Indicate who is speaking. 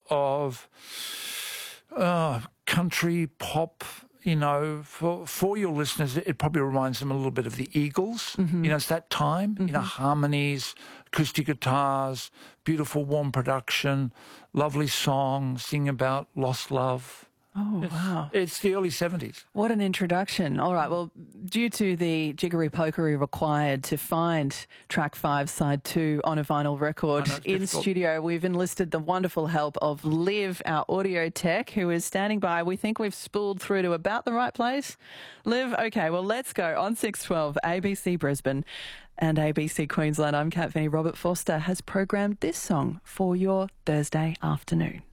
Speaker 1: of country pop. For your listeners, it probably reminds them a little bit of the Eagles. It's that time, harmonies, acoustic guitars, beautiful warm production, lovely song, singing about lost love.
Speaker 2: Oh, wow.
Speaker 1: It's the early 70s.
Speaker 2: What an introduction. All right, well, due to the jiggery-pokery required to find track 5, side 2 on a vinyl record in studio, we've enlisted the wonderful help of Liv, our audio tech, who is standing by. We think we've spooled through to about the right place. Liv, okay, well, let's go. On 612, ABC Brisbane and ABC Queensland, I'm Kat Vinnie. Robert Forster has programmed this song for your Thursday afternoon.